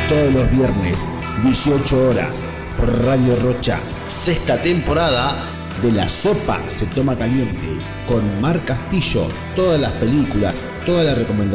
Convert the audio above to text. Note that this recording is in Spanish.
todos los viernes, 18 horas, por Radio Rocha. Sexta temporada de La Sopa se toma caliente, con Mar Castillo. Todas las películas, todas las recomendaciones